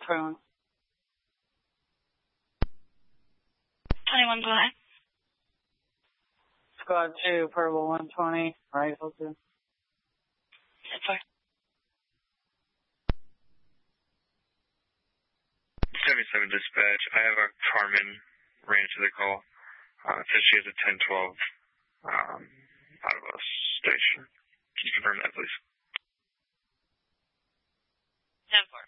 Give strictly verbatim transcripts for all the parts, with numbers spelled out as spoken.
twenty-one. twenty-one, go ahead. Squad two, purple one twenty, rifle two. ten four. seventy-seven dispatch. I have a Carmen ran to the call. Uh, says she has a ten twelve um, out of a station. Can you confirm that, please? ten four.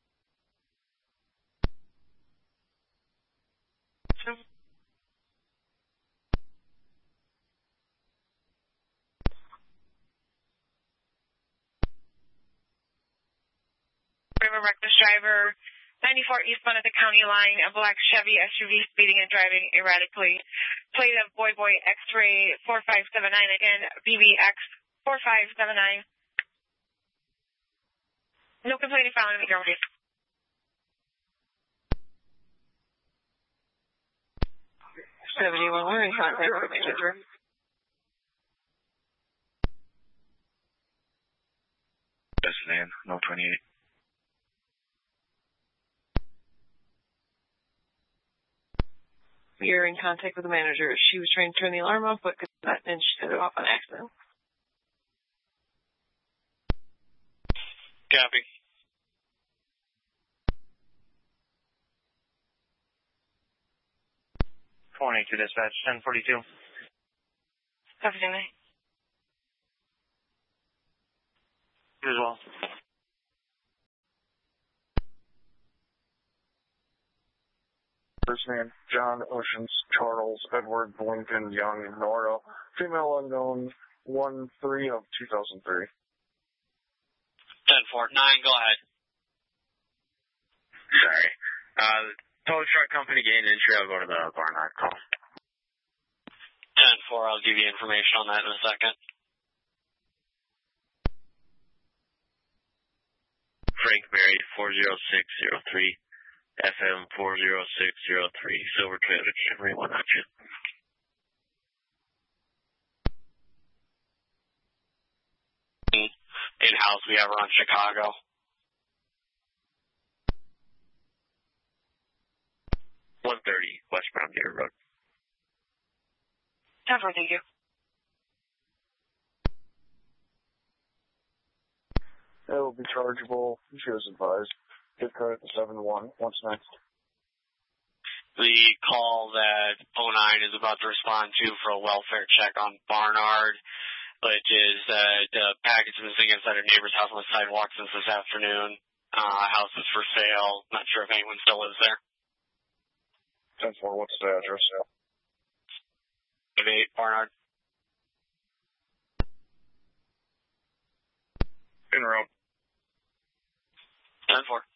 River reckless driver, ninety-four eastbound at the county line, a black Chevy S U V speeding and driving erratically. Plate of Boy Boy X-ray four five seven nine, again, B B X four five seven nine. No complaining found in the girl. seventy-one, we're in contact with manager. Yes, man. No twenty-eight. You're in contact with the manager. She was trying to turn the alarm off, but could not, and she set it off on accident. Copy. twenty-two dispatch, ten forty-two. Copy, night. You as well. First name, John Oceans, Charles, Edward, Lincoln, Young, Nora, female unknown, one three of two thousand three. ten four, nine, go ahead. Sorry. Uh, tow truck company gained entry. I'll go to the Barnard call. ten four, I'll give you information on that in a second. Frank Berry, four zero six zero three. F M four zero six zero three, Silver Toyota Camry, one hundred. In-house, we have her on Chicago. one thirty, West Brown Deer Road. ten four, thank you. It will be chargeable. She was advised. Get credit to seven one. What's next? The call that oh nine is about to respond to for a welfare check on Barnard, which is that uh, package missing inside a neighbor's house on the sidewalk since this afternoon. Uh, house is for sale. Not sure if anyone still lives there. ten four, what's the address? five eight, Barnard. In row. ten four.